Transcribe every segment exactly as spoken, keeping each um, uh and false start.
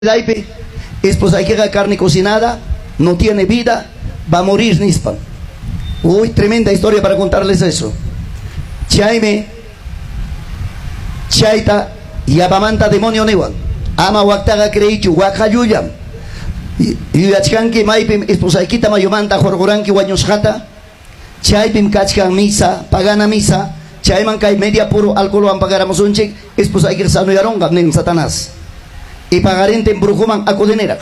esposa hay que carne cocinada, no tiene vida, va a morir nispan. Uy, tremenda historia para contarles eso. Chaime, chaita, yabamanta demonio newan, ama waktaga kreichu, wakayuyam. Y achkanki maipim esposa quita mayomanta jorgoranki wañosjata, chaipim kachkan misa, pagana misa, chaiman kai media puro alcohol van pagaramos un check, esposa hay que sano yaronga, nen Satanás. Y pagarente en brujuman acudenera.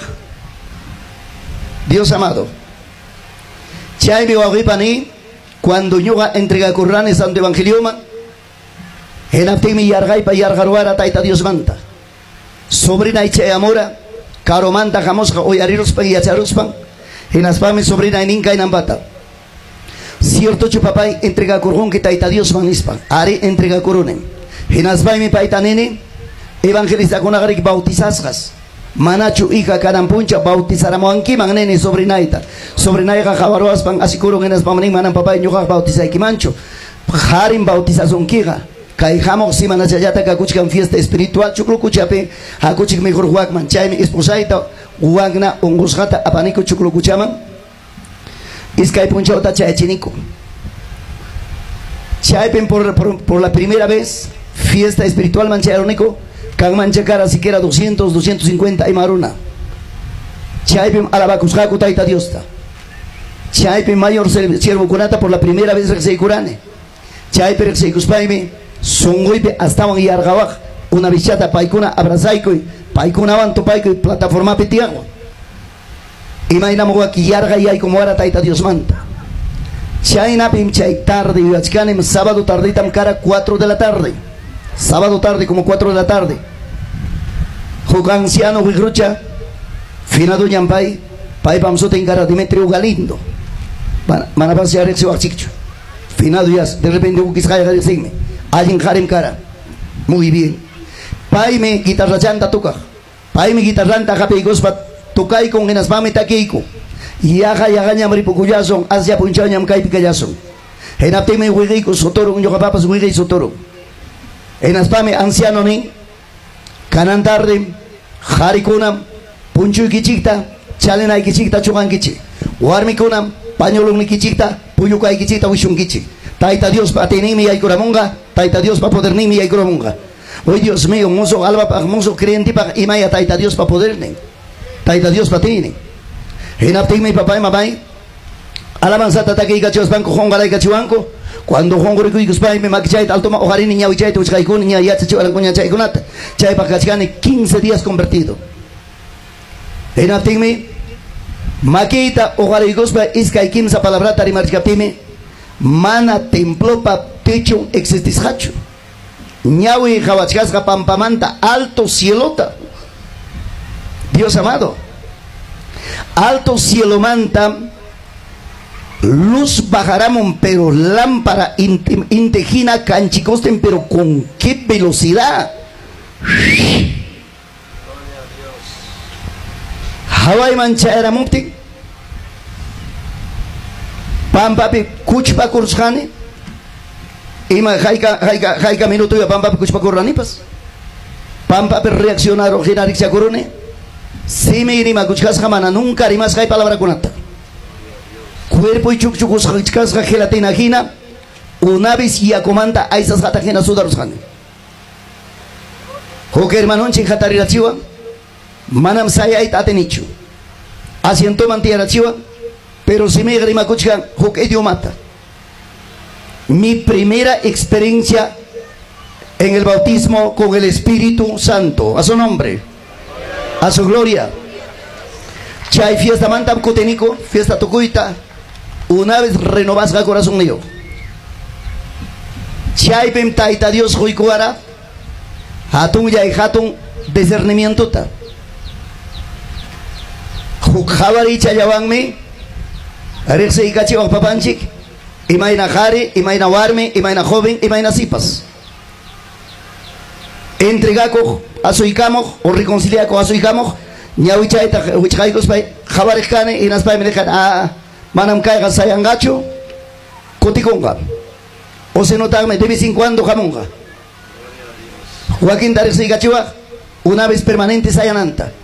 Dios amado. Chaime wagipani, cuando yoga entrega Corranes santo evangelioma, en aptimi yargai pa yargaruara taita Dios manta. Sobrina iche amora, caromanta jamosca o yariruspan y yacharuspan, en aspame sobrina en inca y nambata. Cierto chupapay entrega corrón que taita Dios manispan, are entrega coronen. En aspame paita nene, evangelista con agarik bautizasgas. Manachu hija carampuncha bautizaramo anki magnene sobrinaita. Sobrinaita jabaroaspan asikuron en aspamanin manan papay ñuja bautizay kimancho. Harim bautizazon kiga. Kaijamo si manachayata kakuchkan fiesta espiritual chuklu kuchape hakuchik mejor huakman chayme esposaita huagna ongusjata apanico chuklu kuchaman. Iskay punchauta chaychinico. Chaypen por, por, por la primera vez fiesta espiritual manchayaronico. Kan manchacara siquiera doscientos, doscientos cincuenta y maruna. Chaipim alabacusjacu taita diosta. Chaipim mayor siervo kunata por la primera vez rexei curane. Chaipim rexei cuspaime songoipe hasta y argabaj una bichata paikuna abrazaiko y paikuna vanto paiko y plataforma petiago. Imaginamos aquí yarga y hay como ahora taita dios manta. Chainapim chay tarde y achkanem sábado tarditam cara cuatro de la tarde. Sábado tarde, como cuatro de la tarde. Jugan anciano, Huigrucha, finado Yampay, Pai Pamsote en cara Dimitrio Galindo. Manapaz ya rexio achicho. Finado ya, de repente Ukisjaya Garisime. Alguien Harem cara. Muy bien. Pai me guitarra chanta toca. Pai me guitarranta jape gospa tocai con enasmame taqueico. Y haga y haga ñamripucuyason, hacia punchanyam caipicayason. En apteme huigico, sotoro, un yogapapas huigay sotoro. En aspame anciano ni kanan tarde jarikunam punchu kichikta chalena kichikta chugan kichi warmikunam pañolun ni kichikta puyuka kichikta wishun kichi taita Dios pa tenimi ay kuramunga taita Dios pa poder nimi ay kuramunga. Hoy Dios mío mozo alba pa mozo creyente pa imaya taita Dios pa poder ne taita Dios pa tini en aptimi papá y mamá alabanzata taque gachos banco honga y gachuanco. Cuando Juan Gorico y Guspay me maquichay altoma ojarín niña uchay tu chaykun niña ya chachu alan cuña chaykunata chay pa kachkane quince días convertido en aptingmi maquita ojarí Guspay iskay quince palabrata rimarchkapime mana templo pa techo existis hachu ñawi jawachkasqa pampamanta alto cielota. Dios amado, alto cielo manta luz bajaramon, pero lámpara intejina canchicosten, pero con qué velocidad. Hawaii mancha era mupti. Pampapi kuchpa kursjane. Ima jaika jaika jaika minuto ya pampapi kuchpa kurranipas. Pampapi reaccionaron genarixia corone. Si me irima kuchkas jamana nunca rimas hay palabra kunata. Cuerpo y chuchucos casca gelatina gina una vez y acomanda a esas gatas que sudaros han hoque hermano chingatari chiva manam saya it atenichu asiento mantiera chiva pero si me grima kuchkan hoque idiomata. Mi primera experiencia en el bautismo con el Espíritu Santo, a su nombre, a su gloria. Chay fiesta mantam cotenico, fiesta tocuita. Una vez renovas el corazón mío. Chaipem taita Dios huikuara. Hatun ya y hatun discernimiento ta. Hukhabari chayawanme. Arexe y cachiwa papanchik. Imaina jare, imaina warme, imaina joven, imaina sipas. Entregaco a su icamo o reconciliaco a su icamo. Ñawichaita huichaikos pay. Jabarejane y nas pay me dejan a. Manam caiga sayangacho, coticonga. O se notarme de vez en cuando jamonga. Joaquín Tarek Gachiwa, una vez permanente sayananta.